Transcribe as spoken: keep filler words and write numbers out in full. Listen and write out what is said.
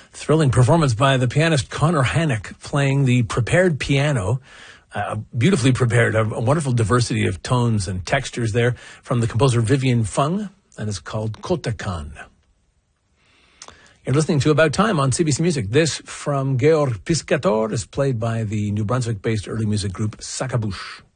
Thrilling performance by the pianist Connor Hannock playing the prepared piano. Uh, beautifully prepared, a, a wonderful diversity of tones and textures there from the composer Vivian Fung, and it's called Kotakan. You're listening to About Time on C B C Music. This from Georg Piscator is played by the New Brunswick-based early music group Sakabush.